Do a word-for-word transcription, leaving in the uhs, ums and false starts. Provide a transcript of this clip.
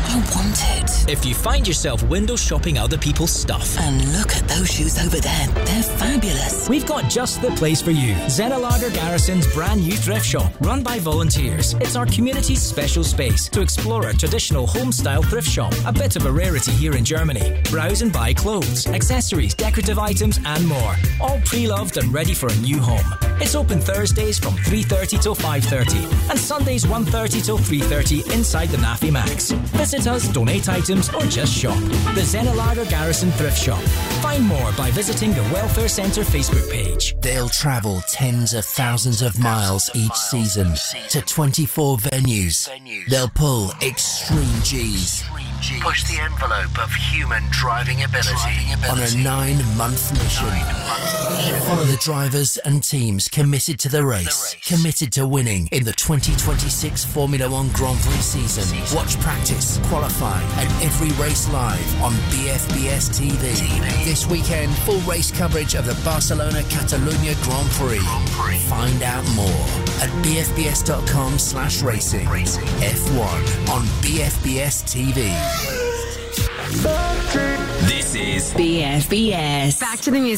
I want it. If you find yourself window shopping other people's stuff. And look at those shoes over there. They're fabulous. We've got just the place for you. Zenelager Garrison's brand new thrift shop, run by volunteers. It's our community's special space to explore a traditional home-style thrift shop, a bit of a rarity here in Germany. Browse and buy clothes, accessories, decorative items and more. All pre-loved and ready for a new home. It's open Thursdays from three thirty till five thirty and Sundays one thirty till three thirty inside the N A F I Max. Visit us, donate items or just shop. The Zenelager Garrison Thrift Shop. Find more by visiting the Welfare Centre Facebook page. They'll travel tens of thousands of miles each season to twenty-four venues. They'll pull extreme G's. Push the envelope of human driving ability on a nine-month mission. Follow the drivers and teams committed to the race, committed to winning in the twenty twenty-six Formula One Grand Prix season. Watch practice, qualify, and every race live on B F B S T V. This weekend, full race coverage of the Barcelona Catalunya Grand Prix. Find out more at b f b s dot com slash racing. F one on B F B S T V. This is B F B S. Back to the music.